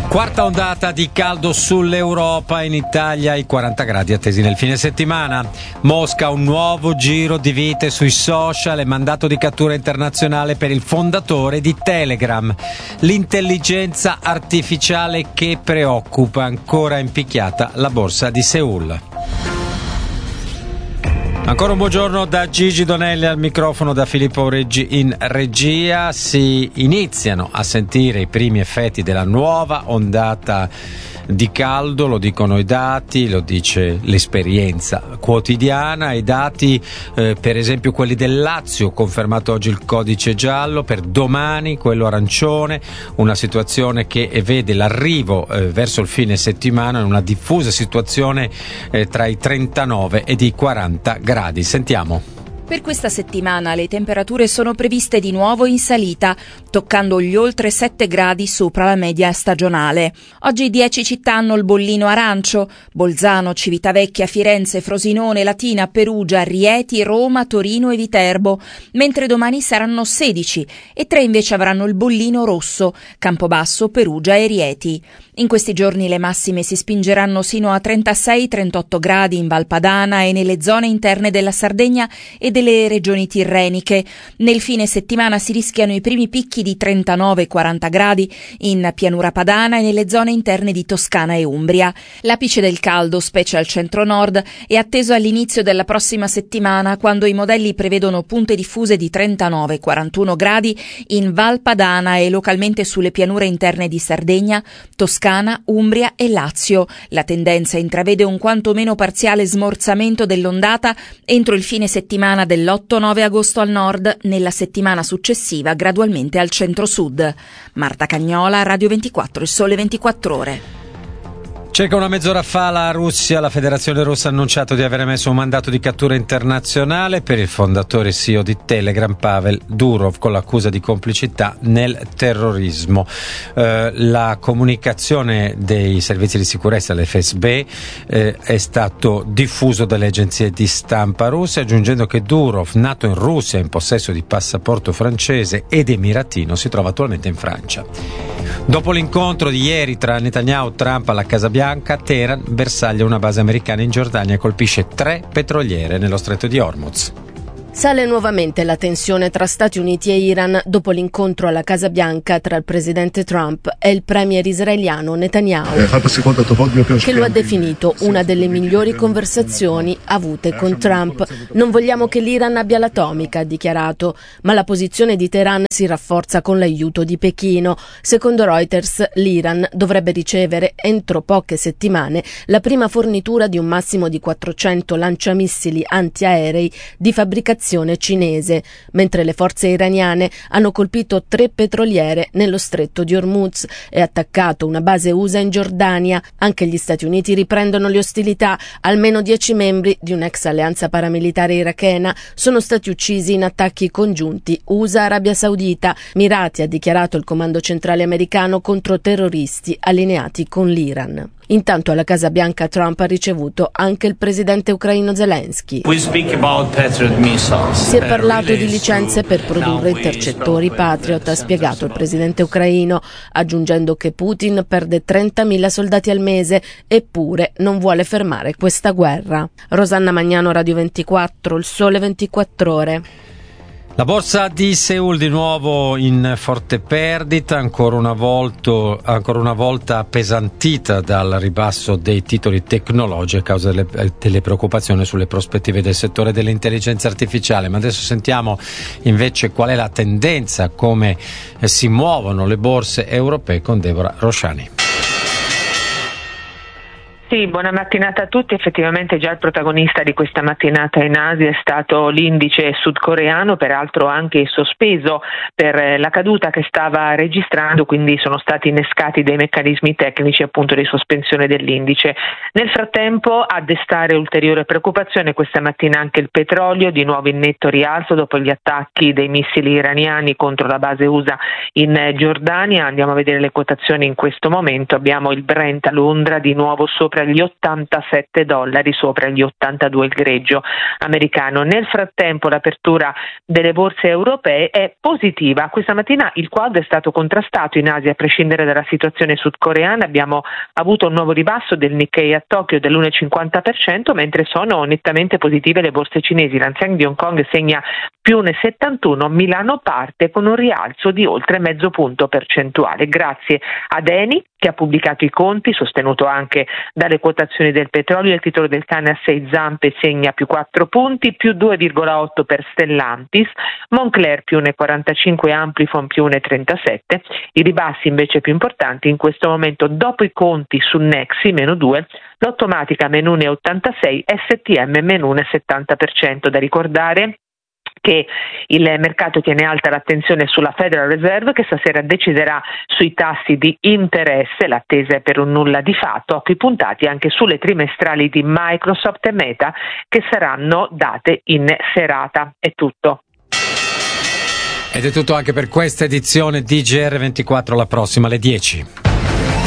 Quarta ondata di caldo sull'Europa, in Italia i 40 gradi attesi nel fine settimana. Mosca, un nuovo giro di vite sui social e mandato di cattura internazionale per il fondatore di Telegram. L'intelligenza artificiale che preoccupa, ancora impicchiata la borsa di Seul. Ancora un buongiorno da Gigi Donelli al microfono, da Filippo Reggi in regia. Si iniziano a sentire i primi effetti della nuova ondata di caldo, lo dicono i dati, lo dice l'esperienza quotidiana. I dati, per esempio quelli del Lazio, confermato oggi il codice giallo, per domani quello arancione, una situazione che vede l'arrivo verso il fine settimana in una diffusa situazione tra i 39 ed i 40 gradi. Sentiamo. Per questa settimana le temperature sono previste di nuovo in salita, toccando gli oltre 7 gradi sopra la media stagionale. Oggi 10 città hanno il bollino arancio: Bolzano, Civitavecchia, Firenze, Frosinone, Latina, Perugia, Rieti, Roma, Torino e Viterbo, mentre domani saranno 16 e 3 invece avranno il bollino rosso: Campobasso, Perugia e Rieti. In questi giorni le massime si spingeranno sino a 36-38 gradi in Val Padana e nelle zone interne della Sardegna e delle regioni tirreniche. Nel fine settimana si rischiano i primi picchi di 39-40 gradi in pianura padana e nelle zone interne di Toscana e Umbria. L'apice del caldo, specie al centro-nord, è atteso all'inizio della prossima settimana, quando i modelli prevedono punte diffuse di 39-41 gradi in Val Padana e localmente sulle pianure interne di Sardegna, Toscana, Umbria e Lazio. La tendenza intravede un quantomeno parziale smorzamento dell'ondata entro il fine settimana dell'8-9 agosto al nord, nella settimana successiva gradualmente al centro-sud. Marta Cagnola, Radio 24, Il Sole 24 Ore. Circa una mezz'ora fa la Federazione Russa ha annunciato di avere emesso un mandato di cattura internazionale per il fondatore CEO di Telegram, Pavel Durov, con l'accusa di complicità nel terrorismo. La comunicazione dei servizi di sicurezza, l'FSB, è stato diffuso dalle agenzie di stampa russe, aggiungendo che Durov, nato in Russia, in possesso di passaporto francese ed emiratino, si trova attualmente in Francia. Dopo l'incontro di ieri tra Netanyahu e Trump alla Casa Bianca, Teheran bersaglia una base americana in Giordania e colpisce 3 petroliere nello stretto di Hormuz. Sale nuovamente la tensione tra Stati Uniti e Iran dopo l'incontro alla Casa Bianca tra il presidente Trump e il premier israeliano Netanyahu, che lo ha definito una delle migliori conversazioni avute con Trump. Non vogliamo che l'Iran abbia l'atomica, ha dichiarato, ma la posizione di Teheran si rafforza con l'aiuto di Pechino. Secondo Reuters, l'Iran dovrebbe ricevere entro poche settimane la prima fornitura di un massimo di 400 lanciamissili antiaerei di fabbricazione cinese, mentre le forze iraniane hanno colpito 3 petroliere nello stretto di Hormuz e attaccato una base USA in Giordania. Anche gli Stati Uniti riprendono le ostilità. Almeno 10 membri di un'ex alleanza paramilitare irachena sono stati uccisi in attacchi congiunti USA-Arabia Saudita, mirati, ha dichiarato il comando centrale americano, contro terroristi allineati con l'Iran. Intanto alla Casa Bianca Trump ha ricevuto anche il presidente ucraino Zelensky. Si è parlato di licenze per produrre intercettori Patriot, ha spiegato il presidente ucraino, aggiungendo che Putin perde 30.000 soldati al mese, eppure non vuole fermare questa guerra. Rosanna Magnano, Radio 24, Il Sole 24 Ore. La borsa di Seul di nuovo in forte perdita, ancora una volta appesantita dal ribasso dei titoli tecnologici a causa delle preoccupazioni sulle prospettive del settore dell'intelligenza artificiale. Ma adesso sentiamo invece qual è la tendenza, come si muovono le borse europee, con Deborah Rosciani. Sì, buona mattinata a tutti. Effettivamente già il protagonista di questa mattinata in Asia è stato l'indice sudcoreano, peraltro anche sospeso per la caduta che stava registrando, quindi sono stati innescati dei meccanismi tecnici appunto di sospensione dell'indice. Nel frattempo, a destare ulteriore preoccupazione questa mattina anche il petrolio, di nuovo in netto rialzo dopo gli attacchi dei missili iraniani contro la base USA in Giordania. Andiamo a vedere le quotazioni in questo momento. Abbiamo il Brent a Londra di nuovo sopra sopra gli $87, sopra gli 82 il greggio americano. Nel frattempo l'apertura delle borse europee è positiva. Questa mattina il quad è stato contrastato in Asia a prescindere dalla situazione sudcoreana. Abbiamo avuto un nuovo ribasso del Nikkei a Tokyo dell'1,50%, mentre sono nettamente positive le borse cinesi. L'Hang di Hong Kong segna più 1,71, Milano parte con un rialzo di oltre mezzo punto percentuale, grazie ad Eni che ha pubblicato i conti, sostenuto anche dalle quotazioni del petrolio. Il titolo del cane a 6 zampe segna più 4 punti, più 2,8 per Stellantis, Moncler più 1,45, Amplifon più 1,37. I ribassi invece più importanti in questo momento dopo i conti su Nexi meno 2, Lottomatica meno 1,86, STM meno 1,70%. Da ricordare che il mercato tiene alta l'attenzione sulla Federal Reserve che stasera deciderà sui tassi di interesse, l'attesa è per un nulla di fatto, occhi puntati anche sulle trimestrali di Microsoft e Meta che saranno date in serata. È tutto. Ed è tutto anche per questa edizione di GR24, la prossima alle 10.